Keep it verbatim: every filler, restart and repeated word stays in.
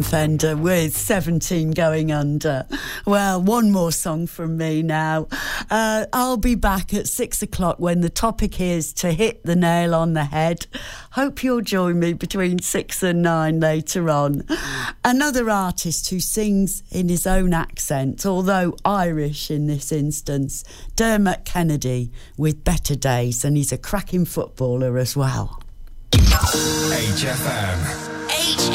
Fender with seventeen going under. Well, one more song from me now. Uh, I'll be back at six o'clock when the topic is to hit the nail on the head. Hope you'll join me between six and nine later on. Another artist who sings in his own accent, although Irish in this instance, Dermot Kennedy with Better Days, and he's a cracking footballer as well. H F M.